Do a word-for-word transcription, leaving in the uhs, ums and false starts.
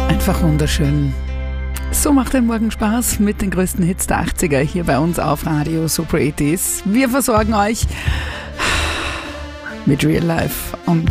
Einfach wunderschön. So macht ein Morgen Spaß mit den größten Hits der achtziger hier bei uns auf Radio Super achtzig. Wir versorgen euch mit Real Life und